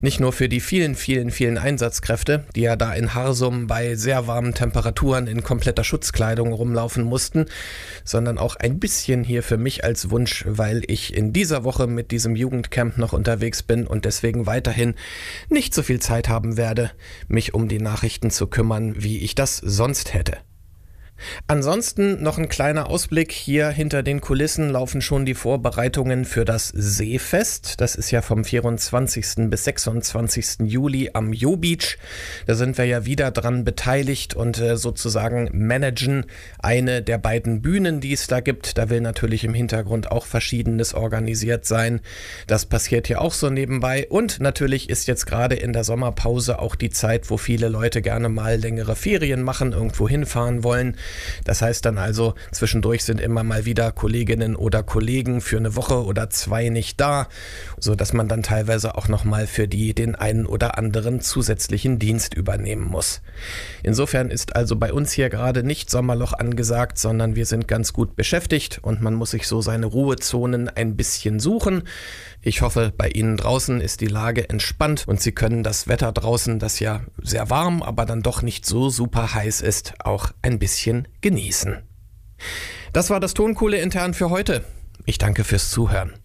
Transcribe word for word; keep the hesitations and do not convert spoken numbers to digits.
Nicht nur für die vielen, vielen, vielen Einsatzkräfte, die ja da in Harsum bei sehr warmen Temperaturen in kompletter Schutzkleidung rumlaufen mussten, sondern auch ein bisschen hier für mich als Wunsch, weil ich in dieser Woche mit diesem Jugendcamp noch unterwegs bin und deswegen weiterhin nicht so viel Zeit haben werde, mich um die Nachrichten zu kümmern, wie ich das sonst hätte. Ansonsten noch ein kleiner Ausblick. Hier hinter den Kulissen laufen schon die Vorbereitungen für das Seefest. Das ist ja vom vierundzwanzigsten bis sechsundzwanzigsten Juli am Jo Beach. Da sind wir ja wieder dran beteiligt und äh, sozusagen managen eine der beiden Bühnen, die es da gibt. Da will natürlich im Hintergrund auch Verschiedenes organisiert sein. Das passiert hier auch so nebenbei. Und natürlich ist jetzt gerade in der Sommerpause auch die Zeit, wo viele Leute gerne mal längere Ferien machen, irgendwo hinfahren wollen. Das heißt dann also, zwischendurch sind immer mal wieder Kolleginnen oder Kollegen für eine Woche oder zwei nicht da, sodass man dann teilweise auch nochmal für die den einen oder anderen zusätzlichen Dienst übernehmen muss. Insofern ist also bei uns hier gerade nicht Sommerloch angesagt, sondern wir sind ganz gut beschäftigt und man muss sich so seine Ruhezonen ein bisschen suchen. Ich hoffe, bei Ihnen draußen ist die Lage entspannt und Sie können das Wetter draußen, das ja sehr warm, aber dann doch nicht so super heiß ist, auch ein bisschen genießen. Das war das Tonkohle intern für heute. Ich danke fürs Zuhören.